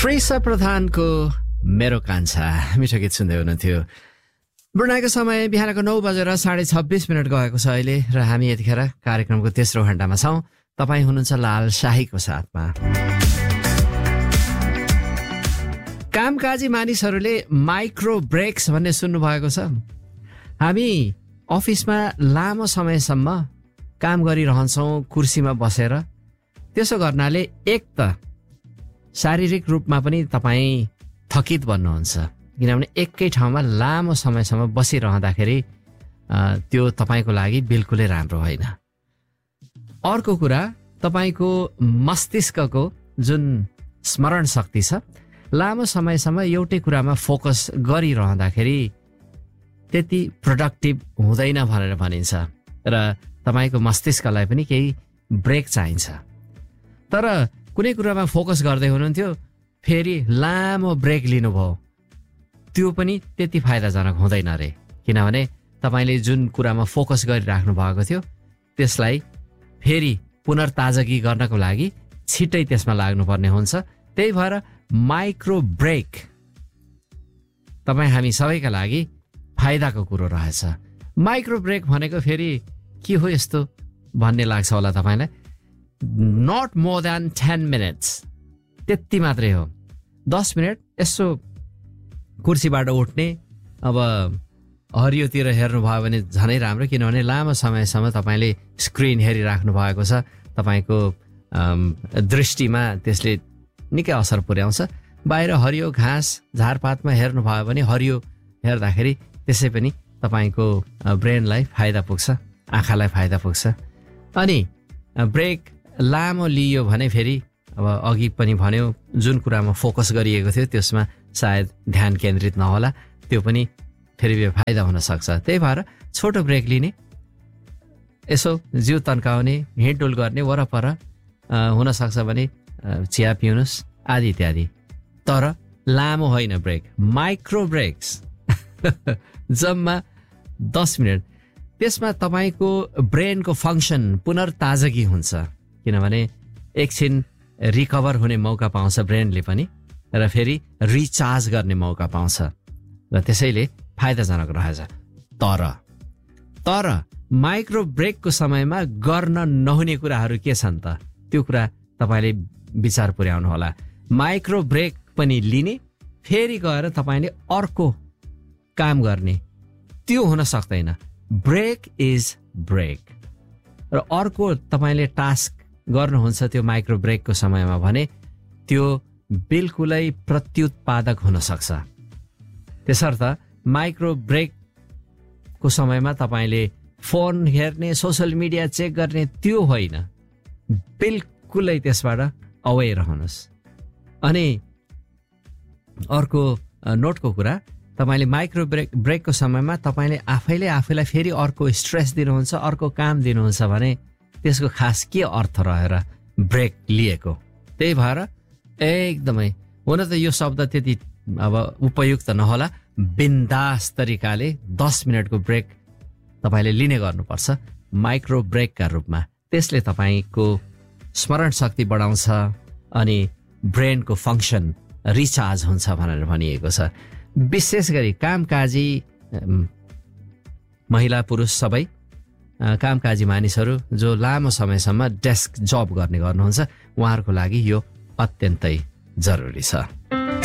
श्रीसा प्रधानको मेरो कान्छा मिठो गीत सुन्दै हुनुहुन्थ्यो। ब्रुनाईको समय बिहानको 9:26 गएको छ अहिले र हामी यतिखेर कार्यक्रमको तेस्रो घण्टामा छौं। तपाईँ हुनुहुन्छ लाल शाहीको साथमा। कामकाजी मानिसहरूले माइक्रो ब्रेक्स भन्ने सुन्नु भएको छ। हामी अफिसमा लामो समयसम्म काम गरिरहन्छौँ कुर्सीमा बसेर। त्यसो गर्नाले एक त शारीरिक रूपमा पनि तपाईँ थकित बन्नुहुन्छ, किनभने एकै ठाउँमा लामो समयसम्म बसिरहँदाखेरि त्यो तपाईँको लागि बिल्कुलै राम्रो होइन। अर्को कुरा, तपाईँको मस्तिष्कको जुन स्मरण शक्ति छ, लामो समयसम्म एउटै कुरामा फोकस गरिरहँदाखेरि त्यति प्रोडक्टिभ हुँदैन भनेर भनिन्छ र तपाईँको मस्तिष्कलाई पनि केही ब्रेक चाहिन्छ। तर कुनै कुरामा फोकस गर्दै हुनुहुन्थ्यो, फेरि लामो ब्रेक लिनुभयो, त्यो पनि त्यति फाइदाजनक हुँदैन रे, किनभने तपाईँले जुन कुरामा फोकस गरिराख्नु भएको थियो त्यसलाई फेरि पुनर्ताजगी गर्नको लागि छिट्टै त्यसमा लाग्नुपर्ने हुन्छ। त्यही भएर माइक्रो ब्रेक तपाईँ हामी सबैका लागि फाइदाको कुरो रहेछ। माइक्रो ब्रेक भनेको फेरि के हो यस्तो भन्ने लाग्छ होला तपाईँलाई। नट मोर देन 10 मिनट्स, त्यति मात्रै हो। 10 मिनट यसो कुर्सीबाट उठ्ने, अब हरियोतिर हेर्नुभयो भने झनै राम्रो, किनभने लामो समयसम्म तपाईँले स्क्रिन हेरिराख्नु भएको छ, तपाईँको दृष्टिमा त्यसले निकै असर पुर्याउँछ। बाहिर हरियो घाँस झारपातमा हेर्नुभयो भने हरियो हेर्दाखेरि त्यसै पनि तपाईँको ब्रेनलाई फाइदा पुग्छ, आँखालाई फाइदा पुग्छ। अनि ब्रेक लामो लियो भने फेरि अब अघि पनि भन्यो, जुन कुरामा फोकस गरिएको थियो त्यसमा सायद ध्यान केन्द्रित नहोला, त्यो पनि फेरि बेफाइदा हुन सक्छ। त्यही भएर छोटो ब्रेक लिने, यसो जिउ तन्काउने, हिँडडुल गर्ने, वरपर हुनसक्छ भने चिया पिउनुहोस् आदि इत्यादि। तर लामो होइन ब्रेक, माइक्रो ब्रेक्स जम्मा 10 मिनट। त्यसमा तपाईँको ब्रेनको फङ्सन पुनर्ताजगी हुन्छ, किनभने एकछिन रिकभर हुने मौका पाउँछ ब्रेनले पनि, र फेरि रिचार्ज गर्ने मौका पाउँछ, र त्यसैले फाइदाजनक रहेछ। तर माइक्रो ब्रेकको समयमा गर्न नहुने कुराहरू के छन् त, त्यो कुरा तपाईँले विचार पुर्याउनु होला। माइक्रो ब्रेक पनि लिने, फेरि गएर तपाईँले अर्को काम गर्ने, त्यो हुन सक्दैन। Brake is brake. र अर्को तपाईँले टास्क गर्नुहुन्छ त्यो माइक्रो ब्रेकको समयमा भने त्यो बिल्कुलै प्रत्युत्पादक हुन सक्छ। त्यसर्थ माइक्रो ब्रेकको समयमा तपाईँले फोन हेर्ने, सोसल मिडिया चेक गर्ने, त्यो होइन, बिल्कुलै त्यसबाट अवे रहनुहोस्। अनि अर्को नोटको कुरा, तपाईँले माइक्रो ब्रेकको समयमा तपाईँले आफैलाई फेरि अर्को स्ट्रेस दिनुहुन्छ, अर्को काम दिनुहुन्छ भने त्यसको खास के अर्थ रहेर ब्रेक लिएको। त्यही भएर एकदमै, हुन त यो शब्द त्यति अब उपयुक्त नहोला, बिन्दास तरिकाले 10 मिनटको ब्रेक तपाईँले लिने गर्नुपर्छ माइक्रो ब्रेकका रूपमा। त्यसले तपाईँको स्मरण शक्ति बढाउँछ अनि ब्रेनको फङ्सन रिचार्ज हुन्छ भनेर भनिएको छ। विशेष गरी कामकाजी महिला पुरुष सबै कामकाजी मानिसहरू जो लामो समयसम्म डेस्क जब गर्नुहुन्छ, उहाँहरूको लागि यो अत्यन्तै जरुरी छ।